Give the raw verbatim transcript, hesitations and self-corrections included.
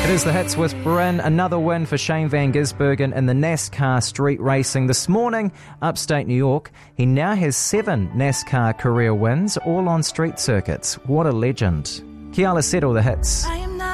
It is the Hits with Bryn. Another win for Shane Van Gisbergen in the NASCAR street racing this morning, upstate New York. He now has seven NASCAR career wins, all on street circuits. What a legend. Kiala Settle, the Hits.